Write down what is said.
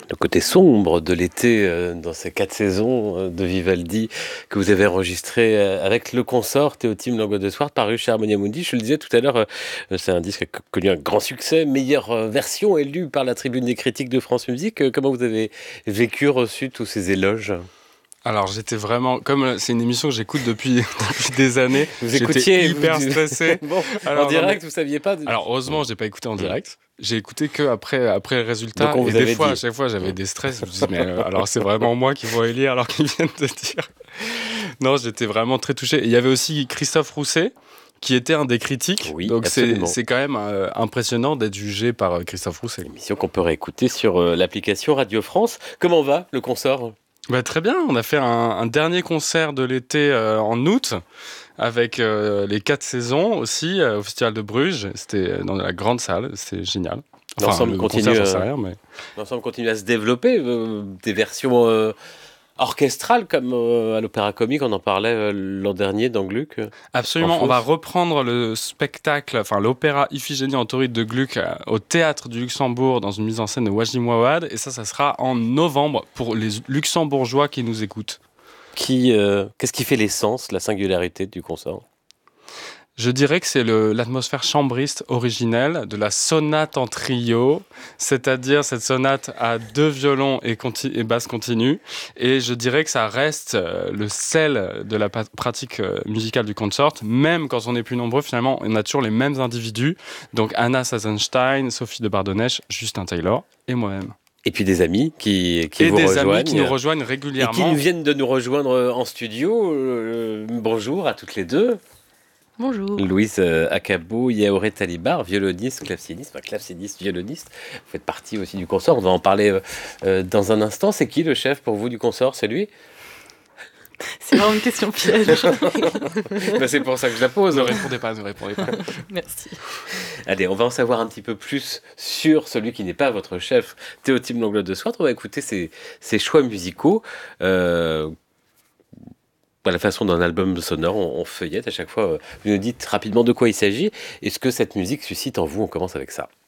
le côté sombre de l'été dans ces 4 saisons de Vivaldi que vous avez enregistré avec le consort Théotime Langue de Swart paru chez Harmonia Mundi. Je le disais tout à l'heure, c'est un disque qui a connu un grand succès, meilleure version élue par la Tribune des critiques de France Musique. Comment vous avez vécu, reçu tous ces éloges? Alors j'étais vraiment, comme c'est une émission que j'écoute depuis des années, vous écoutiez, j'étais hyper stressé. Bon, alors, en direct, vous saviez pas Alors heureusement, j'ai pas écouté en direct. J'ai écouté que après le résultat. Donc on et vous des fois, dit. à chaque fois, j'avais des stress. Je me disais, mais alors c'est vraiment moi qui vont élire alors qu'ils viennent de dire. Non, j'étais vraiment très touché. Et il y avait aussi Christophe Rousset, qui était un des critiques. Oui, donc absolument. c'est quand même impressionnant d'être jugé par Christophe Rousset. Émission qu'on peut réécouter sur l'application Radio France. Comment va le consort? Très bien, on a fait un dernier concert de l'été en août avec les 4 saisons aussi au Festival de Bruges. C'était dans la grande salle, c'était génial. L'ensemble continue, mais... l'ensemble continue à se développer, des versions orchestrales comme à l'Opéra Comique, on en parlait l'an dernier dans Gluck. Absolument, on va reprendre le spectacle, l'opéra Iphigénie en Tauride de Gluck au Théâtre du Luxembourg dans une mise en scène de Wajdi Mouawad, et ça sera en novembre pour les luxembourgeois qui nous écoutent. Qu'est-ce qui fait l'essence, la singularité du concert? Je dirais que c'est l'atmosphère chambriste originelle de la sonate en trio, c'est-à-dire cette sonate à 2 violons et basse continue. Et je dirais que ça reste le sel de la pratique musicale du consort, même quand on est plus nombreux, finalement, on a toujours les mêmes individus. Donc Anna Sazenstein, Sophie de Bardonnèche, Justin Taylor et moi-même. Et puis des amis qui et vous des rejoignent. Amis qui nous rejoignent régulièrement. Et qui viennent de nous rejoindre en studio. Bonjour à toutes les deux. Bonjour. Louise Akabou, Yaouré Talibar, violoniste, claveciniste, violoniste. Vous faites partie aussi du consort. On va en parler dans un instant. C'est qui le chef pour vous du consort? C'est lui? C'est vraiment une question piège. C'est pour ça que je la pose. Ne répondez pas. Merci. Allez, on va en savoir un petit peu plus sur celui qui n'est pas votre chef, Théotime Langue de Swart. On va écouter ses choix musicaux. La façon d'un album sonore, on feuillette à chaque fois. Vous nous dites rapidement de quoi il s'agit. Est-ce que cette musique suscite en vous? On commence avec ça.